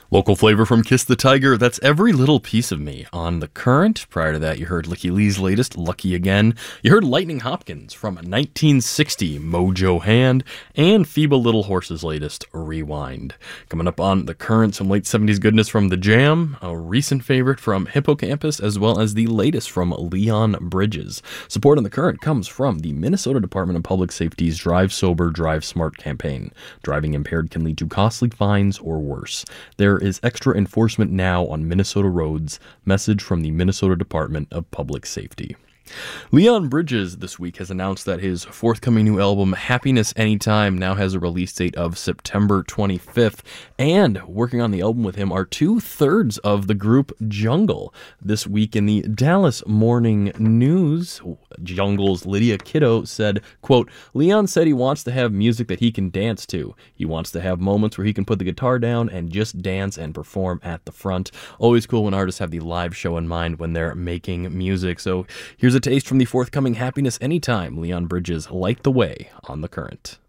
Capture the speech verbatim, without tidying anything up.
Local flavor from Kiss the Tiger, that's Every Little Piece of Me on The Current. Prior to that, you heard Licky Lee's latest, Lucky Again. You heard Lightning Hopkins from nineteen sixty, Mojo Hand, and Feeble Little Horse's latest, Rewind. Coming up on The Current, some late seventies goodness from The Jam, a recent favorite from Hippocampus, as well as the latest from Leon Bridges. Support on The Current comes from the Minnesota Department of Public Safety's Drive Sober, Drive Smart campaign. Driving impaired can lead to costly fines or worse. There is extra enforcement now on Minnesota roads. Message from the Minnesota Department of Public Safety. Leon Bridges this week has announced that his forthcoming new album, Happiness Anytime, now has a release date of September twenty-fifth, and working on the album with him are two-thirds of the group Jungle. This week in the Dallas Morning News, Jungle's Lydia Kiddo said, quote, "Leon said he wants to have music that he can dance to. He wants to have moments where he can put the guitar down and just dance and perform at the front. Always cool when artists have the live show in mind when they're making music." So here's a taste from the forthcoming Happiness Anytime. Leon Bridges, Light the Way on The Current.